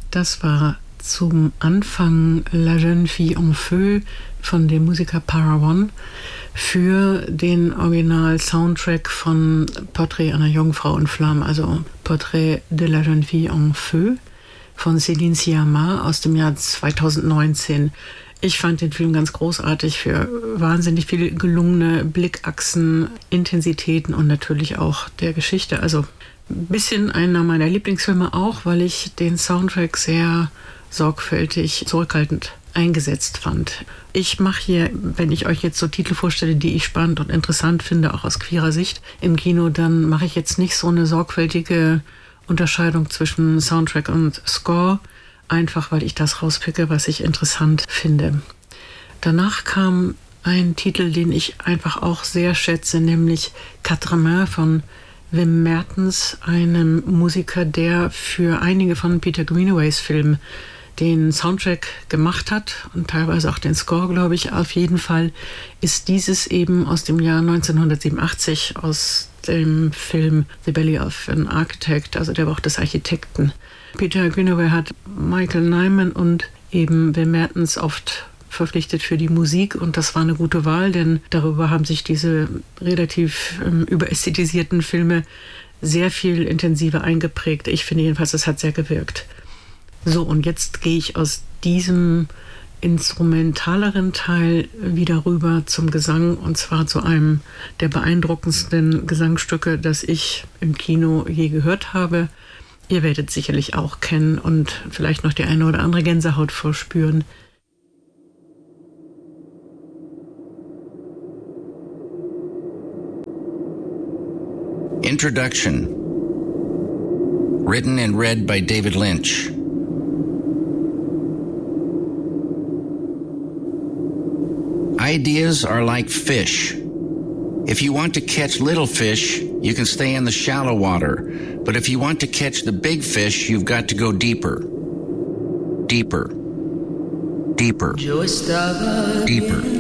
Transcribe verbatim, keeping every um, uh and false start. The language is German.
Das war zum Anfang La Jeune Fille en Feu von dem Musiker Parawan für den Original-Soundtrack von Porträt einer Jungfrau in Flammen, also Portrait de la Jeune Fille en Feu von Céline Sciamma aus dem Jahr zweitausendneunzehn. Ich fand den Film ganz großartig für wahnsinnig viele gelungene Blickachsen, Intensitäten und natürlich auch der Geschichte. Also ein bisschen einer meiner Lieblingsfilme auch, weil ich den Soundtrack sehr sorgfältig, zurückhaltend eingesetzt fand. Ich mache hier, wenn ich euch jetzt so Titel vorstelle, die ich spannend und interessant finde, auch aus queerer Sicht im Kino, dann mache ich jetzt nicht so eine sorgfältige Unterscheidung zwischen Soundtrack und Score, einfach weil ich das rauspicke, was ich interessant finde. Danach kam ein Titel, den ich einfach auch sehr schätze, nämlich Quatre Mains von Wim Mertens, einem Musiker, der für einige von Peter Greenaways Filmen den Soundtrack gemacht hat und teilweise auch den Score, glaube ich. Auf jeden Fall ist dieses eben aus dem Jahr neunzehnhundertsiebenundachtzig, aus dem Film The Belly of an Architect, also der Bauch des Architekten. Peter Greenaway hat Michael Nyman und eben Wim Mertens oft verpflichtet für die Musik und das war eine gute Wahl, denn darüber haben sich diese relativ ähm, überästhetisierten Filme sehr viel intensiver eingeprägt. Ich finde jedenfalls, das hat sehr gewirkt. So, und jetzt gehe ich aus diesem instrumentaleren Teil wieder rüber zum Gesang und zwar zu einem der beeindruckendsten Gesangsstücke, das ich im Kino je gehört habe. Ihr werdet sicherlich auch kennen und vielleicht noch die eine oder andere Gänsehaut verspüren. Introduction. Written and read by David Lynch. Ideas are like fish. If you want to catch little fish, you can stay in the shallow water. But if you want to catch the big fish, you've got to go deeper. Deeper. Deeper. Deeper.